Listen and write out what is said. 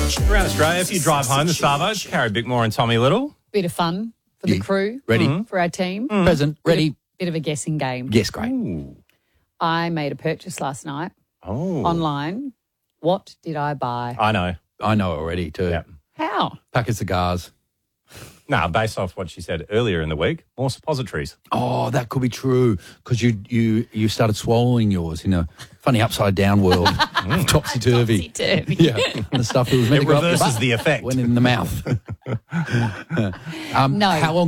Around Australia, if you drive home, the Savo, Carrie Bickmore and Tommy Little. Bit of fun for the crew. Ready? For our team. Present. Ready? Bit of a guessing game. Yes, great. Ooh. I made a purchase last night Oh. online. What did I buy? I know. I know already too. Yeah. How? Pack of cigars. No, based off what she said earlier in the week, more suppositories. Oh, that could be true because you started swallowing yours in a funny upside down world, topsy-turvy. Topsy-turvy. Yeah, and the stuff that was meant It to go up your reverses butt the effect. went in the mouth. No. How long